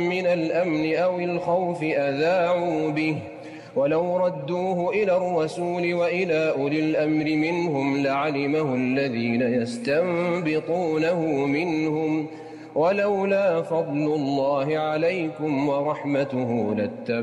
من الأمن أو الخوف أذاعوا به ولو ردوه إلى الرسول وإلى أولي الأمر منهم لعلمه الذين يستنبطونه منهم ولولا فضل الله عليكم ورحمته